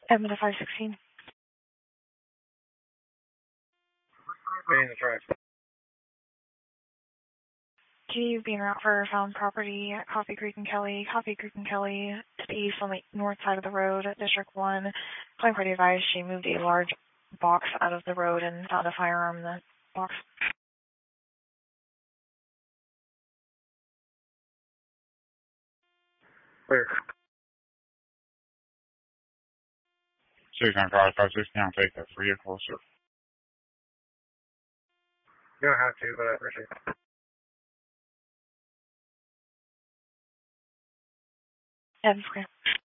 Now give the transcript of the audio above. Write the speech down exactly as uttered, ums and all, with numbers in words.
Edmund to five sixteen. Being the track. G being route for found property at Coffee Creek and Kelly, Coffee Creek and Kelly to the east on the north side of the road, District one. Claim party advised she moved a large box out of the road and found a firearm in the box. Where? six nine five five sixteen, I'll take that for you closer. You don't have to, but I appreciate it. Edmund Square.